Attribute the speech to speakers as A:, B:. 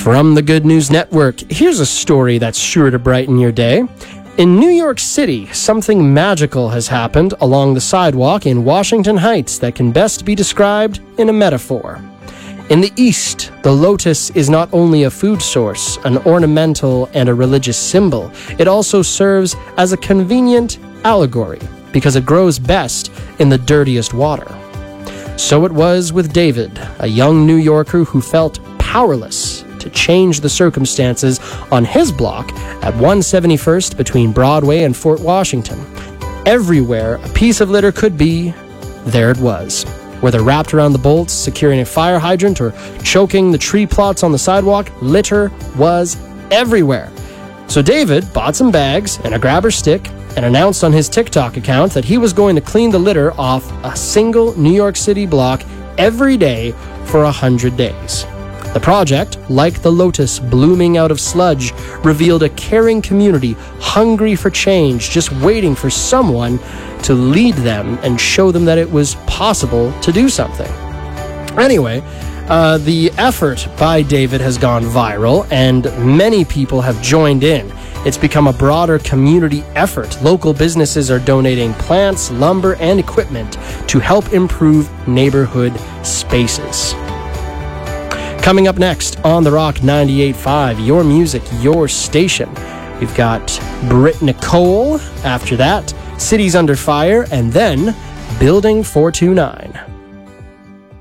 A: From the Good News Network, here's a story that's sure to brighten your day. In New York City, something magical has happened along the sidewalk in Washington Heights that can best be described in a metaphor. In the East, the lotus is not only a food source, an ornamental, and a religious symbol, it also serves as a convenient allegory because it grows best in the dirtiest water. So it was with David, a young New Yorker who felt powerless to change the circumstances on his block at 171st between Broadway and Fort Washington. Everywhere a piece of litter could be, there it was. Whether wrapped around the bolts, securing a fire hydrant, or choking the tree plots on the sidewalk, litter was everywhere. So David bought some bags and a grabber stick and announced on his TikTok account that he was going to clean the litter off a single New York City block every day for 100 days. The project, like the lotus blooming out of sludge, revealed a caring community hungry for change, just waiting for someone to lead them and show them that it was possible to do something. Anyway, the effort by David has gone viral, and many people have joined in. It's become a broader community effort. Local businesses are donating plants, lumber, and equipment to help improve neighborhood spaces. Coming up next on The Rock 98.5, your music, your station. We've got Britt Nicole. After that, Cities Under Fire, and then Building 429.